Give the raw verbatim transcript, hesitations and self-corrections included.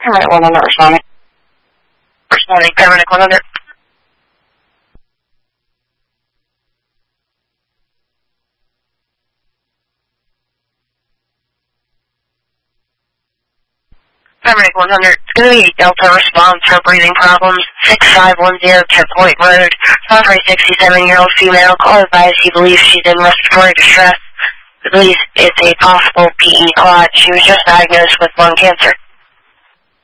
Paramedic one hundred responding. Responding, Paramedic one hundred. Paramedic one hundred, it's going to be Delta response for breathing problems, six five one zero Tip Point Road, found for a sixty-seven-year-old female, call advised he believes she's in respiratory distress. He believes it's a possible P E clot. She was just diagnosed with lung cancer.